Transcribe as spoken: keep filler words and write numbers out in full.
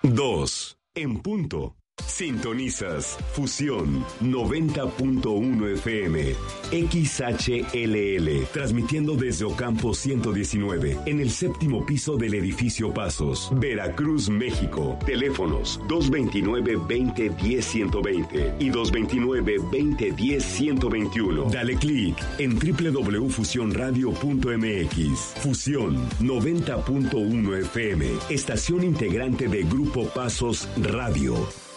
dos. En punto. Sintonizas Fusión noventa punto uno F M, X H L L, transmitiendo desde Ocampo ciento diecinueve, en el séptimo piso del edificio Pasos, Veracruz, México. Teléfonos dos veintinueve, veinte, diez, ciento veinte y dos veintinueve, veinte, diez, ciento veintiuno. Dale clic en doble u doble u doble u punto fusión radio punto m x. Fusión noventa punto uno F M, estación integrante de Grupo Pasos Radio.